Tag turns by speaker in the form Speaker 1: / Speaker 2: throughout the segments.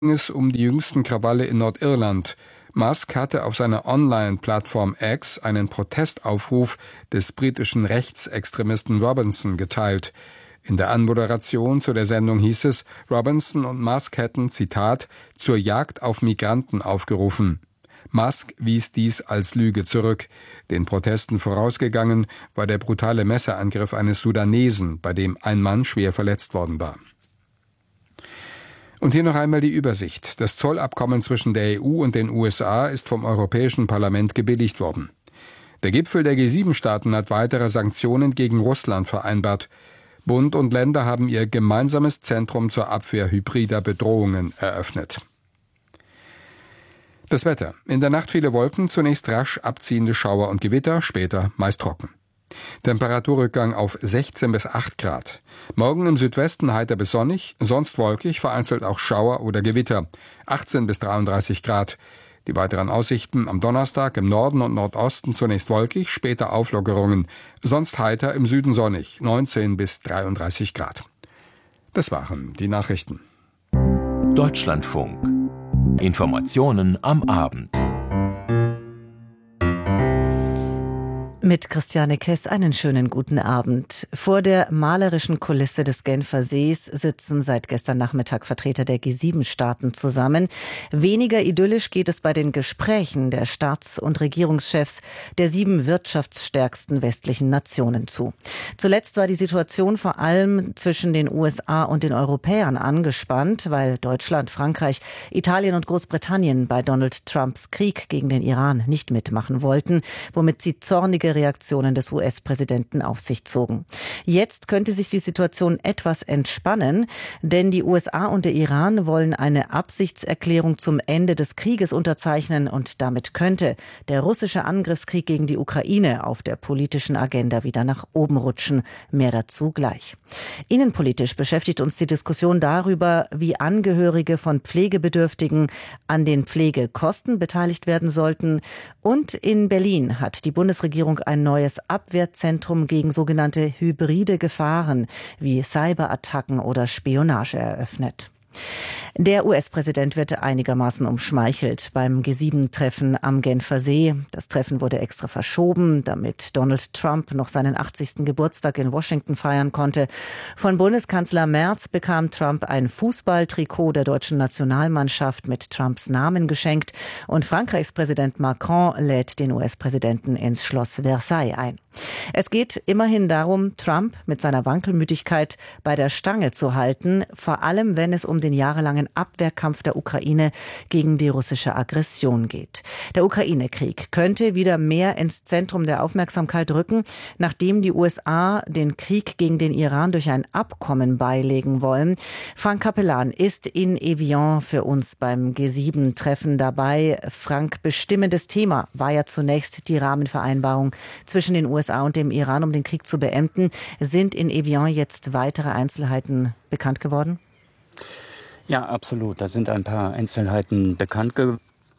Speaker 1: Es um die jüngsten Krawalle in Nordirland. Musk hatte auf seiner Online-Plattform X einen Protestaufruf des britischen Rechtsextremisten Robinson geteilt. In der Anmoderation zu der Sendung hieß es, Robinson und Musk hätten, Zitat, zur Jagd auf Migranten aufgerufen. Musk wies dies als Lüge zurück. Den Protesten vorausgegangen war der brutale Messerangriff eines Sudanesen, bei dem ein Mann schwer verletzt worden war. Und hier noch einmal die Übersicht. Das Zollabkommen zwischen der EU und den USA ist vom Europäischen Parlament gebilligt worden. Der Gipfel der G7-Staaten hat weitere Sanktionen gegen Russland vereinbart. Bund und Länder haben ihr gemeinsames Zentrum zur Abwehr hybrider Bedrohungen eröffnet. Das Wetter. In der Nacht viele Wolken, zunächst rasch abziehende Schauer und Gewitter, später meist trocken. Temperaturrückgang auf 16 bis 8 Grad. Morgen im Südwesten heiter bis sonnig, sonst wolkig, vereinzelt auch Schauer oder Gewitter. 18 bis 33 Grad. Die weiteren Aussichten am Donnerstag im Norden und Nordosten zunächst wolkig, später Auflockerungen. Sonst heiter, im Süden sonnig, 19 bis 33 Grad. Das waren die Nachrichten.
Speaker 2: Deutschlandfunk. Informationen am Abend.
Speaker 3: Mit Christiane Kess einen schönen guten Abend. Vor der malerischen Kulisse des Genfer Sees sitzen seit gestern Nachmittag Vertreter der G7-Staaten zusammen. Weniger idyllisch geht es bei den Gesprächen der Staats- und Regierungschefs der 7 wirtschaftsstärksten westlichen Nationen zu. Zuletzt war die Situation vor allem zwischen den USA und den Europäern angespannt, weil Deutschland, Frankreich, Italien und Großbritannien bei Donald Trumps Krieg gegen den Iran nicht mitmachen wollten, womit sie zornige Reaktionen des US-Präsidenten auf sich zogen. Jetzt könnte sich die Situation etwas entspannen, denn die USA und der Iran wollen eine Absichtserklärung zum Ende des Krieges unterzeichnen und damit könnte der russische Angriffskrieg gegen die Ukraine auf der politischen Agenda wieder nach oben rutschen. Mehr dazu gleich. Innenpolitisch beschäftigt uns die Diskussion darüber, wie Angehörige von Pflegebedürftigen an den Pflegekosten beteiligt werden sollten. Und in Berlin hat die Bundesregierung ein neues Abwehrzentrum gegen sogenannte hybride Gefahren wie Cyberattacken oder Spionage eröffnet. Der US-Präsident wird einigermaßen umschmeichelt beim G7-Treffen am Genfer See. Das Treffen wurde extra verschoben, damit Donald Trump noch seinen 80. Geburtstag in Washington feiern konnte. Von Bundeskanzler Merz bekam Trump ein Fußballtrikot der deutschen Nationalmannschaft mit Trumps Namen geschenkt. Und Frankreichs Präsident Macron lädt den US-Präsidenten ins Schloss Versailles ein. Es geht immerhin darum, Trump mit seiner Wankelmütigkeit bei der Stange zu halten, vor allem wenn es um den jahrelangen Abwehrkampf der Ukraine gegen die russische Aggression geht. Der Ukraine-Krieg könnte wieder mehr ins Zentrum der Aufmerksamkeit rücken, nachdem die USA den Krieg gegen den Iran durch ein Abkommen beilegen wollen. Frank Capellan ist in Evian für uns beim G7-Treffen dabei. Frank, bestimmendes Thema war ja zunächst die Rahmenvereinbarung zwischen den USA und dem Iran, um den Krieg zu beenden. Sind in Evian jetzt weitere Einzelheiten bekannt geworden?
Speaker 4: Ja, absolut. Da sind ein paar Einzelheiten bekannt geworden.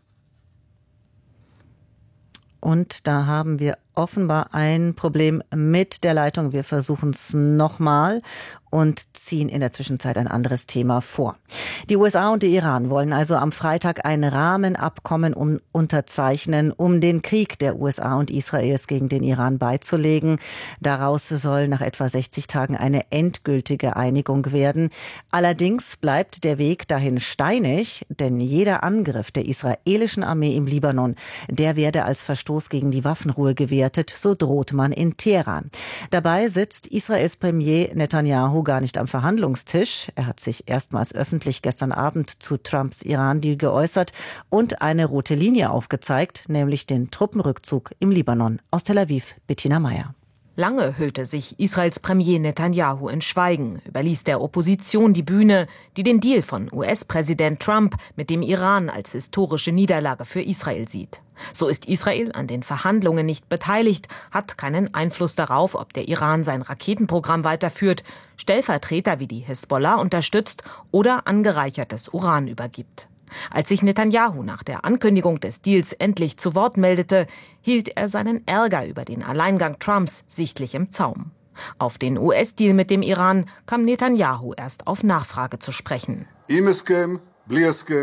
Speaker 3: Und da haben wir offenbar ein Problem mit der Leitung. Wir versuchen es nochmal und ziehen in der Zwischenzeit ein anderes Thema vor. Die USA und der Iran wollen also am Freitag ein Rahmenabkommen unterzeichnen, um den Krieg der USA und Israels gegen den Iran beizulegen. Daraus soll nach etwa 60 Tagen eine endgültige Einigung werden. Allerdings bleibt der Weg dahin steinig, denn jeder Angriff der israelischen Armee im Libanon, der werde als Verstoß gegen die Waffenruhe gewertet, so droht man in Teheran. Dabei sitzt Israels Premier Netanyahu gar nicht am Verhandlungstisch. Er hat sich erstmals öffentlich gestern Abend zu Trumps Iran-Deal geäußert und eine rote Linie aufgezeigt, nämlich den Truppenrückzug im Libanon. Aus Tel Aviv, Bettina Meyer.
Speaker 5: Lange hüllte sich Israels Premier Netanyahu in Schweigen, überließ der Opposition die Bühne, die den Deal von US-Präsident Trump mit dem Iran als historische Niederlage für Israel sieht. So ist Israel an den Verhandlungen nicht beteiligt, hat keinen Einfluss darauf, ob der Iran sein Raketenprogramm weiterführt, Stellvertreter wie die Hisbollah unterstützt oder angereichertes Uran übergibt. Als sich Netanyahu nach der Ankündigung des Deals endlich zu Wort meldete, hielt er seinen Ärger über den Alleingang Trumps sichtlich im Zaum. Auf den US-Deal mit dem Iran kam Netanyahu erst auf Nachfrage zu sprechen.
Speaker 6: блеска